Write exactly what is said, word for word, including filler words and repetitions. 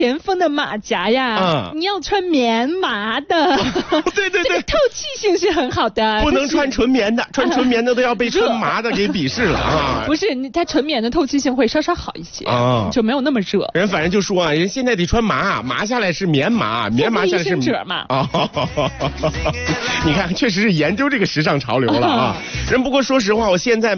前锋的马甲呀，嗯、你要穿棉麻的， 对对对， 这个透气性是很好的， 不能穿纯棉的，穿纯棉的都要被穿麻的给鄙视了啊！ 不是，它纯棉的透气性会稍稍好一些啊，就没有那么热。 人反正就说啊，人现在得穿麻，麻下来是棉麻，棉麻下来是者嘛啊！ 你看，确实是研究这个时尚潮流了啊！人不过说实话，我现在。